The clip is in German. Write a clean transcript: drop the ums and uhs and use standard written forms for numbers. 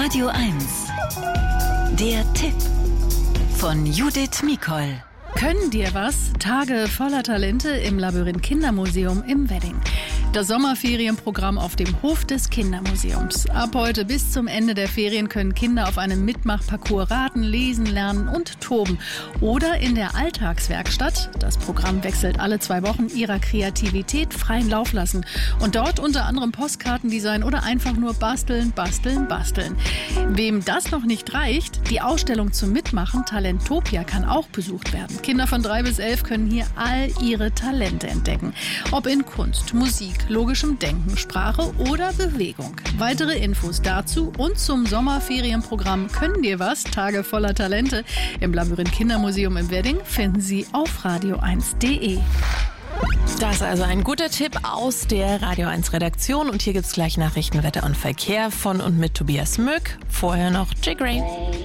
Radio 1. Der Tipp von Judith Mikol. Können dir was? Tage voller Talente im Labyrinth Kindermuseum im Wedding. Das Sommerferienprogramm auf dem Hof des Kindermuseums. Ab heute bis zum Ende der Ferien können Kinder auf einem Mitmachparcours raten, lesen, lernen und toben. Oder in der Alltagswerkstatt, das Programm wechselt alle 2 Wochen, ihrer Kreativität freien Lauf lassen. Und dort unter anderem Postkartendesign oder einfach nur basteln. Wem das noch nicht reicht, die Ausstellung zum Mitmachen Talentopia kann auch besucht werden. Kinder von 3 bis 11 können hier all ihre Talente entdecken. Ob in Kunst, Musik, logischem Denken, Sprache oder Bewegung. Weitere Infos dazu und zum Sommerferienprogramm Können dir was? Tage voller Talente im Labyrinth Kindermuseum im Wedding finden Sie auf radio1.de. Das ist also ein guter Tipp aus der Radio 1 Redaktion. Und hier gibt's gleich Nachrichten, Wetter und Verkehr von und mit Tobias Mück. Vorher noch Jay Gray.